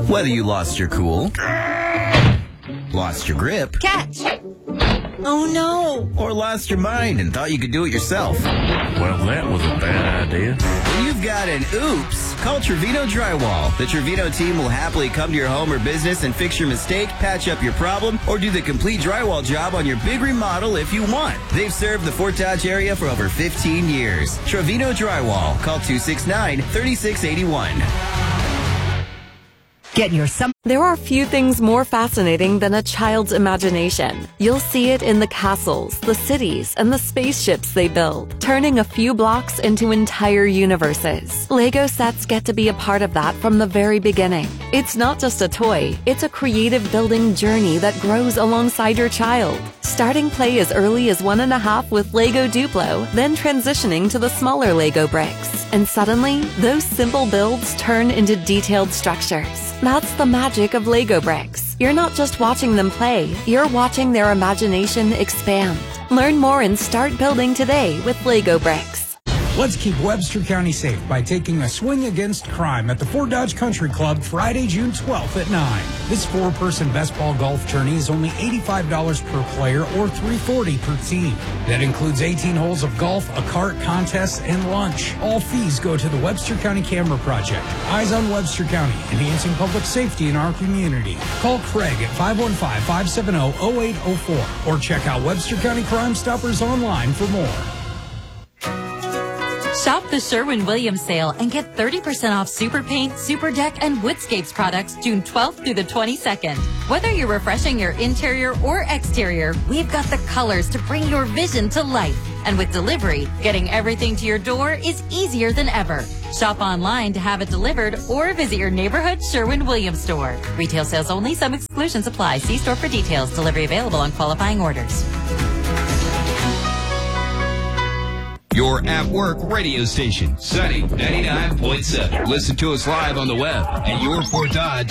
Whether you lost your cool, lost your grip, Catch! Oh no! or lost your mind and thought you could do it yourself. Well, that was a bad idea. When you've got an oops, call Trevino Drywall. The Trevino team will happily come to your home or business and fix your mistake, patch up your problem, or do the complete drywall job on your big remodel if you want. They've served the Fort Dodge area for over 15 years. Trevino Drywall. Call 269-3681. Get your summer. There are few things more fascinating than a child's imagination. You'll see it in the castles, the cities, and the spaceships they build, turning a few blocks into entire universes. Lego sets get to be a part of that from the very beginning. It's not just a toy, it's a creative building journey that grows alongside your child. Starting play as early as 1.5 with Lego Duplo, then transitioning to the smaller Lego bricks. And suddenly, those simple builds turn into detailed structures. That's the magic of Lego bricks. You're not just watching them play, you're watching their imagination expand. Learn more and start building today with Lego bricks. Let's keep Webster County safe by taking a swing against crime at the Fort Dodge Country Club Friday, June 12th at 9. This 4-person best ball golf tourney is only $85 per player or $340 per team. That includes 18 holes of golf, a cart contest, and lunch. All fees go to the Webster County Camera Project. Eyes on Webster County, enhancing public safety in our community. Call Craig at 515-570-0804 or check out Webster County Crime Stoppers online for more. Shop the Sherwin-Williams sale and get 30% off Super Paint, Super Deck, and Woodscapes products June 12th through the 22nd. Whether you're refreshing your interior or exterior, we've got the colors to bring your vision to life. And with delivery, getting everything to your door is easier than ever. Shop online to have it delivered or visit your neighborhood Sherwin-Williams store. Retail sales only. Some exclusions apply. See store for details. Delivery available on qualifying orders. Your at-work radio station, Sunny 99.7. Listen to us live on the web at yourportdodge.com.